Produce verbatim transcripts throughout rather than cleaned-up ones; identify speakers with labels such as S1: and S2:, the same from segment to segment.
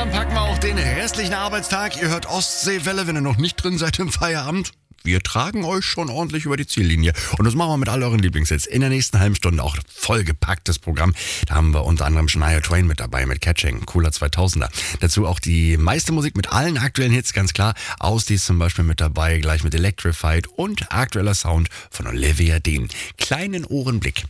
S1: Gemeinsam packen wir auch den restlichen Arbeitstag. Ihr hört Ostseewelle, wenn ihr noch nicht drin seid im Feierabend. Wir tragen euch schon ordentlich über die Ziellinie. Und das machen wir mit all euren Lieblingshits. In der nächsten halben Stunde auch vollgepacktes Programm. Da haben wir unter anderem Shania Twain mit dabei, mit Catching, cooler zweitausender. Dazu auch die meiste Musik mit allen aktuellen Hits, ganz klar. Ausdi ist zum Beispiel mit dabei, gleich mit Electrified und aktueller Sound von Olivia Dean. Kleinen Ohrenblick.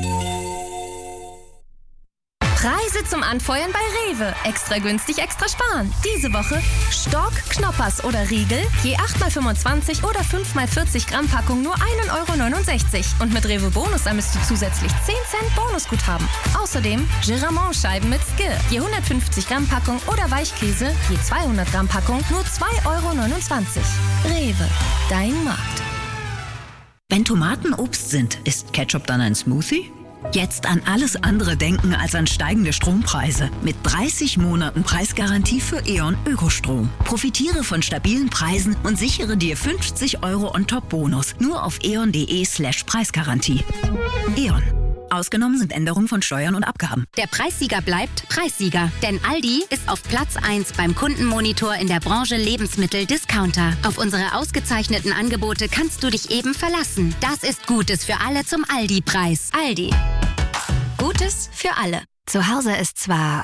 S2: Preise zum Anfeuern bei Rewe. Extra günstig, extra sparen. Diese Woche Stork, Knoppers oder Riegel, je acht mal fünfundzwanzig oder fünf mal vierzig Gramm Packung nur ein Euro neunundsechzig. Und mit Rewe Bonus ermisst du zusätzlich zehn Cent Bonusguthaben. Außerdem Giramont-Scheiben mit Skir, je hundertfünfzig Gramm Packung oder Weichkäse, je zweihundert Gramm Packung nur zwei Euro neunundzwanzig. Rewe, dein Markt.
S3: Wenn Tomaten Obst sind, ist Ketchup dann ein Smoothie? Jetzt an alles andere denken als an steigende Strompreise. Mit dreißig Monaten Preisgarantie für E.ON Ökostrom. Profitiere von stabilen Preisen und sichere dir fünfzig Euro on top Bonus. Nur auf eon.de slash Preisgarantie. E.ON. Ausgenommen sind Änderungen von Steuern und Abgaben.
S4: Der Preissieger bleibt Preissieger, denn Aldi ist auf Platz eins beim Kundenmonitor in der Branche Lebensmittel-Discounter. Auf unsere ausgezeichneten Angebote kannst du dich eben verlassen. Das ist Gutes für alle zum Aldi-Preis. Aldi. Gutes für alle. Zu Hause ist zwar...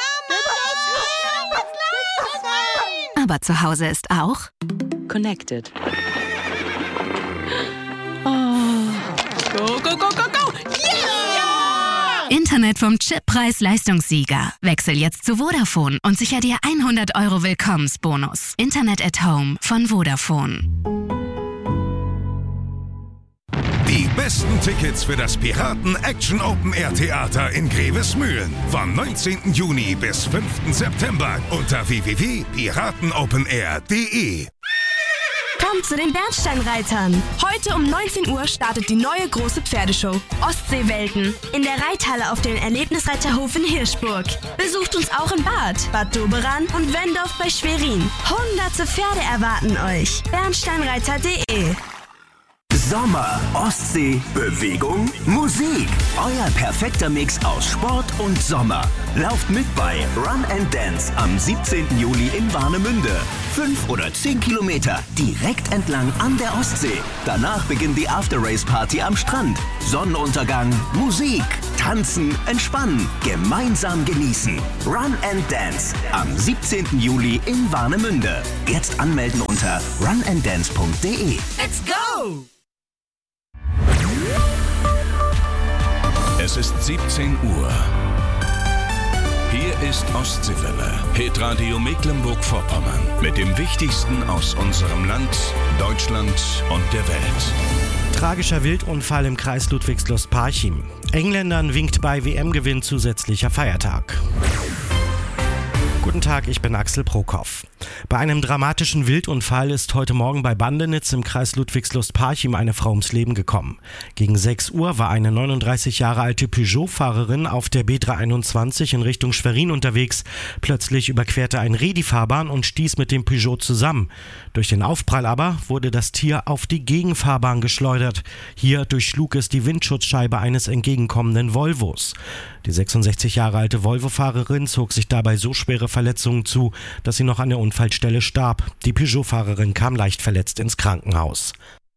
S4: Aber zu Hause ist auch...
S5: Connected. Oh. Go, go, go, go, go! Yeah!
S4: Internet vom Chippreis Leistungssieger. Wechsel jetzt zu Vodafone und sicher dir hundert Euro Willkommensbonus. Internet at Home von Vodafone.
S6: Die besten Tickets für das Piraten Action Open Air Theater in Grevesmühlen. Vom neunzehnten Juni bis fünften September unter w w w punkt piratenopenair punkt de.
S7: Kommt zu den Bernsteinreitern. Heute um neunzehn Uhr startet die neue große Pferdeshow Ostseewelten in der Reithalle auf dem Erlebnisreiterhof in Hirschburg. Besucht uns auch in Bad, Bad Doberan und Wendorf bei Schwerin. Hunderte Pferde erwarten euch. bernsteinreiter punkt de.
S8: Sommer, Ostsee, Bewegung, Musik. Euer perfekter Mix aus Sport und Sommer. Lauft mit bei Run and Dance am siebzehnten Juli in Warnemünde. Fünf oder zehn Kilometer direkt entlang an der Ostsee. Danach beginnt die After-Race-Party am Strand. Sonnenuntergang, Musik, tanzen, entspannen, gemeinsam genießen. Run and Dance am siebzehnten Juli in Warnemünde. Jetzt anmelden unter run and dance punkt de.
S7: Let's go!
S6: Es ist siebzehn Uhr. Hier ist Ostseewelle, Hitradio Mecklenburg-Vorpommern. Mit dem Wichtigsten aus unserem Land, Deutschland und der Welt.
S9: Tragischer Wildunfall im Kreis Ludwigslust-Parchim. Engländern winkt bei W M-Gewinn zusätzlicher Feiertag. Guten Tag, ich bin Axel Prokop. Bei einem dramatischen Wildunfall ist heute Morgen bei Bandenitz im Kreis Ludwigslust-Parchim eine Frau ums Leben gekommen. Gegen sechs Uhr war eine neununddreißig Jahre alte Peugeot-Fahrerin auf der B dreihunderteinundzwanzig in Richtung Schwerin unterwegs. Plötzlich überquerte ein Reh die Fahrbahn und stieß mit dem Peugeot zusammen. Durch den Aufprall aber wurde das Tier auf die Gegenfahrbahn geschleudert. Hier durchschlug es die Windschutzscheibe eines entgegenkommenden Volvos. Die sechsundsechzig Jahre alte Volvo-Fahrerin zog sich dabei so schwere Verletzungen zu, dass sie noch an der Unfallstelle starb. Die Peugeot-Fahrerin kam leicht verletzt ins Krankenhaus.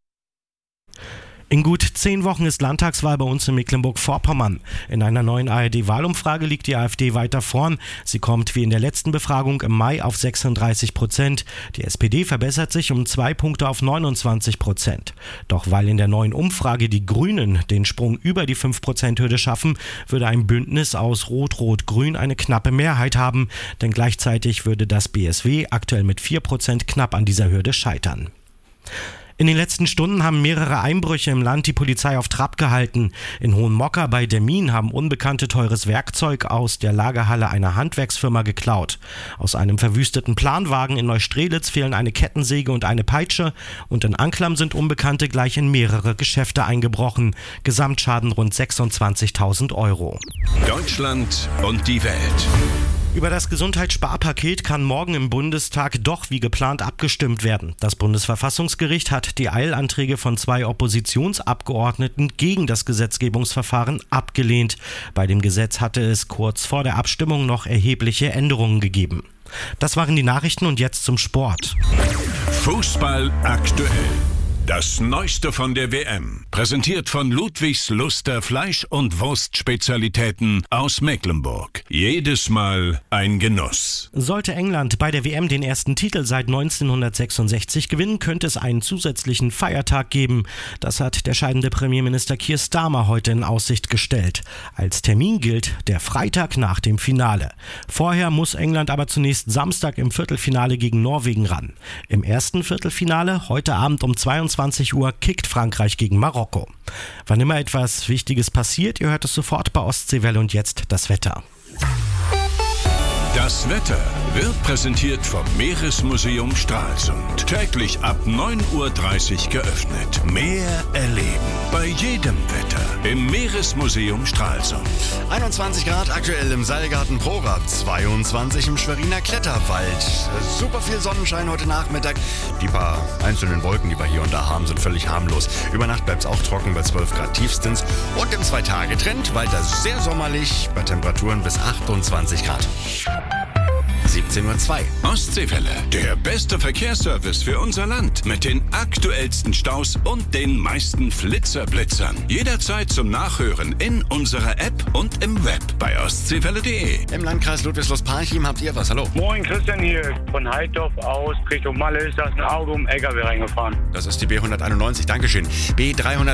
S9: In gut zehn Wochen ist Landtagswahl bei uns in Mecklenburg-Vorpommern. In einer neuen A R D-Wahlumfrage liegt die AfD weiter vorn. Sie kommt wie in der letzten Befragung im Mai auf sechsunddreißig Prozent. Die S P D verbessert sich um zwei Punkte auf neunundzwanzig Prozent. Doch weil in der neuen Umfrage die Grünen den Sprung über die fünf Prozent Hürde schaffen, würde ein Bündnis aus Rot-Rot-Grün eine knappe Mehrheit haben. Denn gleichzeitig würde das B S W aktuell mit vier Prozent knapp an dieser Hürde scheitern. In den letzten Stunden haben mehrere Einbrüche im Land die Polizei auf Trab gehalten. In Hohenmocker bei Demmin haben Unbekannte teures Werkzeug aus der Lagerhalle einer Handwerksfirma geklaut. Aus einem verwüsteten Planwagen in Neustrelitz fehlen eine Kettensäge und eine Peitsche. Und in Anklam sind Unbekannte gleich in mehrere Geschäfte eingebrochen. Gesamtschaden rund sechsundzwanzigtausend Euro.
S6: Deutschland und die Welt.
S9: Über das Gesundheitssparpaket kann morgen im Bundestag doch wie geplant abgestimmt werden. Das Bundesverfassungsgericht hat die Eilanträge von zwei Oppositionsabgeordneten gegen das Gesetzgebungsverfahren abgelehnt. Bei dem Gesetz hatte es kurz vor der Abstimmung noch erhebliche Änderungen gegeben. Das waren die Nachrichten und jetzt zum Sport.
S6: Fußball aktuell. Das Neueste von der W M. Präsentiert von Ludwigs Luster Fleisch- und Wurstspezialitäten aus Mecklenburg. Jedes Mal ein Genuss.
S9: Sollte England bei der W M den ersten Titel seit neunzehnhundertsechsundsechzig gewinnen, könnte es einen zusätzlichen Feiertag geben. Das hat der scheidende Premierminister Keir Starmer heute in Aussicht gestellt. Als Termin gilt der Freitag nach dem Finale. Vorher muss England aber zunächst Samstag im Viertelfinale gegen Norwegen ran. Im ersten Viertelfinale, heute Abend um zweiundzwanzig Uhr, kickt Frankreich gegen Marokko. Wann immer etwas Wichtiges passiert, ihr hört es sofort bei Ostseewelle und jetzt das Wetter.
S6: Das Wetter wird präsentiert vom Meeresmuseum Stralsund. Täglich ab neun Uhr dreißig geöffnet. Meer erleben bei jedem Wetter im Meeresmuseum Stralsund.
S1: einundzwanzig Grad aktuell im Seilgarten Prorab, zweiundzwanzig im Schweriner Kletterwald. Super viel Sonnenschein heute Nachmittag. Die paar einzelnen Wolken, die wir hier und da haben, sind völlig harmlos. Über Nacht bleibt es auch trocken bei zwölf Grad tiefstens. Und im Zwei-Tage-Trend weiter sehr sommerlich bei Temperaturen bis achtundzwanzig Grad. siebzehn Uhr zwei.
S6: Ostseewelle, der beste Verkehrsservice für unser Land. Mit den aktuellsten Staus und den meisten Flitzerblitzern. Jederzeit zum Nachhören in unserer App und im Web bei ostseewelle punkt de.
S1: Im Landkreis Ludwigslos-Parchim habt ihr was? Hallo.
S10: Moin, Christian hier. Von Heidorf aus Richtung Malle ist das ein Auto um L K W reingefahren.
S1: Das ist die B hunderteinundneunzig, Dankeschön. B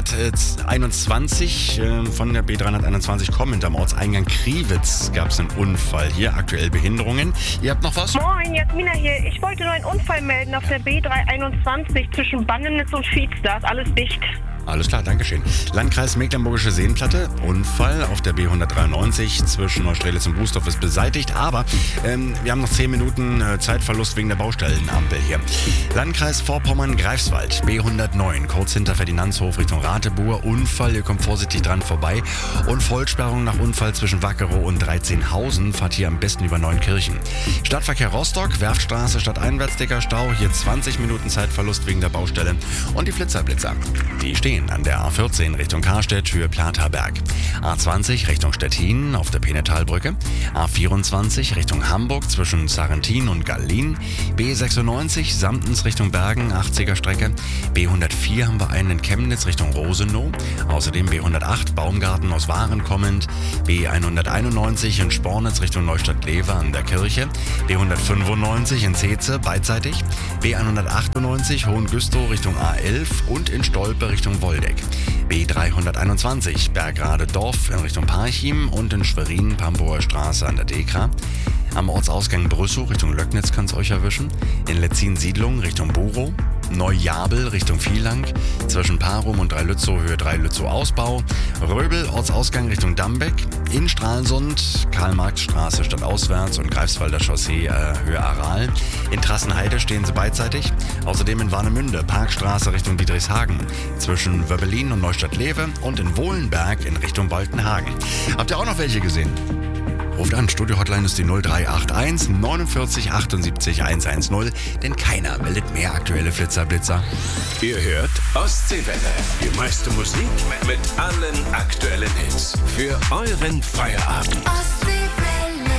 S1: dreihunderteinundzwanzig, äh, von der B dreihunderteinundzwanzig kommend am Ortseingang Kriwitz gab es einen Unfall. Hier aktuell Behinderungen. Ihr habt noch was?
S11: Moin, Jasmina hier. Ich wollte nur einen Unfall melden auf der B dreihunderteinundzwanzig zwischen Bannenitz und Fietz. Da ist alles dicht.
S1: Alles klar, Dankeschön. Landkreis Mecklenburgische Seenplatte, Unfall auf der B hundertdreiundneunzig zwischen Neustrelitz und Bußdorf ist beseitigt, aber ähm, wir haben noch zehn Minuten äh, Zeitverlust wegen der Baustellenampel hier. Landkreis Vorpommern-Greifswald, B hundertneun, kurz hinter Ferdinandshof Richtung Ratebuhr, Unfall, ihr kommt vorsichtig dran vorbei und Vollsperrung nach Unfall zwischen Wackerow und Dreizehnhausen, fahrt hier am besten über Neunkirchen. Stadtverkehr Rostock, Werftstraße stadteinwärts dicker Stau, hier zwanzig Minuten Zeitverlust wegen der Baustelle und die Flitzerblitzer, die stehen an der A vierzehn Richtung Karstedt, Höhe Plataberg. A zwanzig Richtung Stettin auf der Penetalbrücke. A vierundzwanzig Richtung Hamburg zwischen Sarrentin und Gallin. B sechsundneunzig Samtens Richtung Bergen, achtziger Strecke. B hundertvier haben wir einen in Chemnitz Richtung Rosenow. Außerdem B hundertacht Baumgarten aus Waren kommend. B hunderteinundneunzig in Spornitz Richtung Neustadt-Lever an der Kirche. B hundertfünfundneunzig in Zeetze beidseitig. B hundertachtundneunzig Hohengüstow Richtung A elf und in Stolpe Richtung Woldeck. B dreihunderteinundzwanzig Bergrade Dorf in Richtung Parchim und in Schwerin Pamboer Straße an der Dekra. Am Ortsausgang Brüssow Richtung Löcknitz kann es euch erwischen. In Letzin Siedlung Richtung Burow. Neujabel Richtung Vielang. Zwischen Parum und Dreilützow Höhe Dreilützow Ausbau. Röbel Ortsausgang Richtung Dambeck. In Stralsund Karl-Marx-Straße stadtauswärts und Greifswalder Chaussee äh, Höhe Aral. In Trassenheide stehen sie beidseitig. Außerdem in Warnemünde Parkstraße Richtung Dietrichshagen. Zwischen Wöbbelin und Neustadt-Lewe und in Wohlenberg in Richtung Baltenhagen. Habt ihr auch noch welche gesehen? Ruft an, Studio-Hotline ist die null drei acht eins neunundvierzig achtundsiebzig hundertzehn, denn keiner meldet mehr aktuelle Flitzerblitzer.
S6: Ihr hört Ostseewelle, die meiste Musik mit allen aktuellen Hits für euren Feierabend.
S1: Ostseewelle.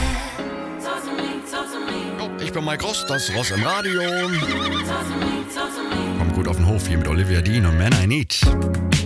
S1: Ich bin Mike Ross, das Ross im Radio. Kommt gut auf den Hof hier mit Olivia Dean und Man I Need.